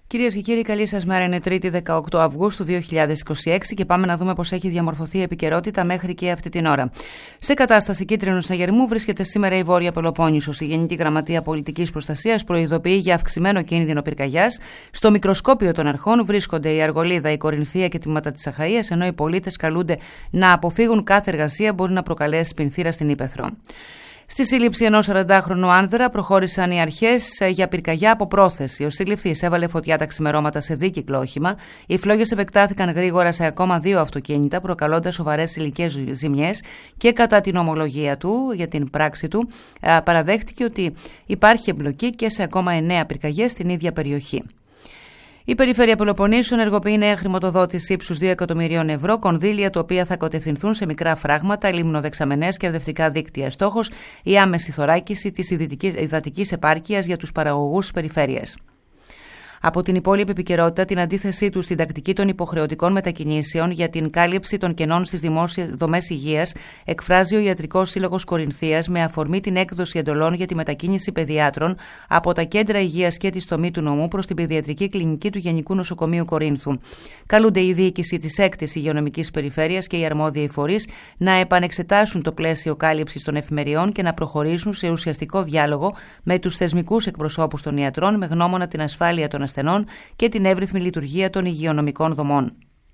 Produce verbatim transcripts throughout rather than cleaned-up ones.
Κυρίες και κύριοι, καλή σας μέρα. Είναι Τρίτη δεκαοκτώ Αυγούστου δύο χιλιάδες είκοσι έξι και πάμε να δούμε πώς έχει διαμορφωθεί η επικαιρότητα μέχρι και αυτή την ώρα. Σε κατάσταση κίτρινου συναγερμού βρίσκεται σήμερα η Βόρεια Πελοπόννησος. Η Γενική Γραμματεία Πολιτικής Προστασίας προειδοποιεί για αυξημένο κίνδυνο πυρκαγιάς. Στο μικροσκόπιο των αρχών βρίσκονται η Αργολίδα, η Κορινθία και τμήματα της Αχαΐας, ενώ οι πολίτες καλούνται να αποφύγουν κάθε εργασία μπορεί να προκαλέσει πενθήρα στην ύπαιθρο. Στη σύλληψη ενός σαραντάχρονου άνδρα προχώρησαν οι αρχές για πυρκαγιά από πρόθεση. Ο σύλληφτης έβαλε φωτιά τα ξημερώματα σε δίκυκλο όχημα. Οι φλόγες επεκτάθηκαν γρήγορα σε ακόμα δύο αυτοκίνητα, προκαλώντας σοβαρές υλικές ζημιές και κατά την ομολογία του για την πράξη του παραδέχτηκε ότι υπάρχει εμπλοκή και σε ακόμα εννέα πυρκαγιές στην ίδια περιοχή. Η Περιφέρεια Πελοποννήσου ενεργοποιεί νέα χρηματοδότηση ύψους δύο εκατομμυρίων ευρώ, κονδύλια τα οποία θα κατευθυνθούν σε μικρά φράγματα, λιμνοδεξαμενές και αρδευτικά δίκτυα. Στόχος η άμεση θωράκιση της υδατικής επάρκειας για τους παραγωγούς της περιφέρειας. Από την υπόλοιπη επικαιρότητα, την αντίθεσή του στην τακτική των υποχρεωτικών μετακινήσεων για την κάλυψη των κενών στις δημόσιες δομές υγείας, εκφράζει ο Ιατρικός Σύλλογος Κορινθίας με αφορμή την έκδοση εντολών για τη μετακίνηση παιδιάτρων από τα κέντρα υγείας και τη στομή του νομού προς την παιδιατρική κλινική του Γενικού Νοσοκομείου Κορίνθου. Καλούνται η διοίκηση της έκτης υγειονομικής περιφέρειας και οι αρμόδιοι φορείς να επανεξετάσουν το πλαίσιο κάλυψης των εφημεριών και να προχωρήσουν σε ουσιαστικό διάλογο με τους θεσμικούς εκπροσώπους των ιατρών με γνώμονα την ασφάλεια των ασθενών και την εύρυθμη λειτουργία των υγειονομικών δομών.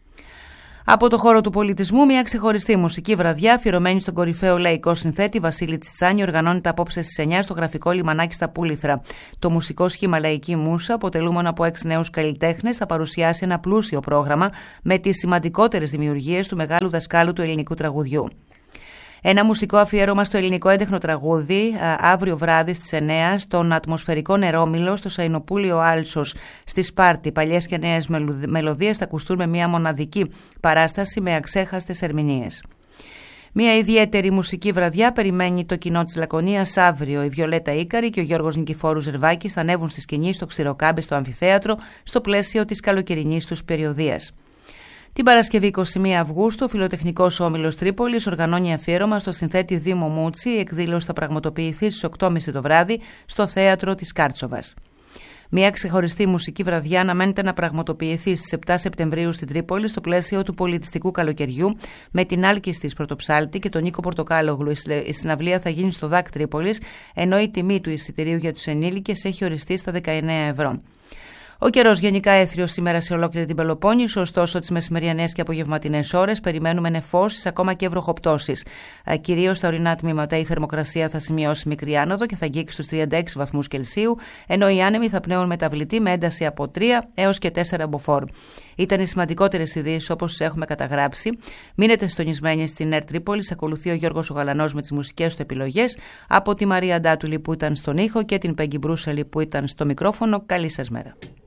Από το χώρο του πολιτισμού, μια ξεχωριστή μουσική βραδιά αφιερωμένη στον κορυφαίο λαϊκό συνθέτη Βασίλη Τσιτσάνη οργανώνεται απόψε στις εννιά στο γραφικό λιμανάκι στα Πούληθρα. Το μουσικό σχήμα Λαϊκή Μούσα, αποτελούμενο από έξι νέους καλλιτέχνες, θα παρουσιάσει ένα πλούσιο πρόγραμμα με τις σημαντικότερες δημιουργίες του μεγάλου δασκάλου του ελληνικού τραγουδιού. Ένα μουσικό αφιέρωμα στο ελληνικό έντεχνο τραγούδι αύριο βράδυ στις εννιά στον ατμοσφαιρικό Νερόμυλο στο Σαϊνοπούλιο Άλσος στη Σπάρτη. Παλιές και νέες μελωδίες θα ακουστούν με μια μοναδική παράσταση με αξέχαστες ερμηνείες. Μια ιδιαίτερη μουσική βραδιά περιμένει το κοινό της Λακωνίας αύριο. Η Βιολέτα Ίκαρη και ο Γιώργος Νικηφόρου Ζερβάκης θα ανέβουν στη σκηνή στο Ξηροκάμπι στο Αμφιθέατρο στο πλαίσιο της καλοκαιρινής τους περιοδίας. Την Παρασκευή εικοστή πρώτη Αυγούστου, ο Φιλοτεχνικός Όμιλος Τρίπολης οργανώνει αφιέρωμα στο συνθέτη Δήμο Μούτσι. Η εκδήλωση θα πραγματοποιηθεί στις οκτώ και μισή το βράδυ στο θέατρο της Κάρτσοβας. Μια ξεχωριστή μουσική βραδιά αναμένεται να πραγματοποιηθεί στις επτά Σεπτεμβρίου στην Τρίπολη στο πλαίσιο του πολιτιστικού καλοκαιριού με την άλκης της Πρωτοψάλτη και τον Νίκο Πορτοκάλογλου. Η συναυλία θα γίνει στο ΔΑΚ Τρίπολης, ενώ η τιμή του εισιτηρίου για τους ενήλικες έχει οριστεί στα δεκαεννέα ευρώ. Ο καιρός γενικά έθριος σήμερα σε ολόκληρη την Πελοπόννησο, ωστόσο τις μεσημεριανές και απογευματινές ώρες περιμένουμε νεφώσεις, ακόμα και βροχοπτώσεις. Κυρίως στα ορεινά τμήματα η θερμοκρασία θα σημειώσει μικρή άνοδο και θα αγγίξει στους τριάντα έξι βαθμούς Κελσίου, ενώ οι άνεμοι θα πνέουν μεταβλητή με ένταση από τρία έως και τέσσερα μποφόρ. Ήταν οι σημαντικότερες ειδήσεις όπως τις έχουμε καταγράψει. Μείνετε συντονισμένοι στην ΕΡΤ Τρίπολης. Ακολουθεί ο Γιώργος ο Γαλανός με τις μουσικές του επιλογές. Από τη Μαρία Ντάτουλη που ήταν στον ήχο και την Πέγγι Μπρούσελη που ήταν στο μικρόφωνο. Καλή σας μέρα.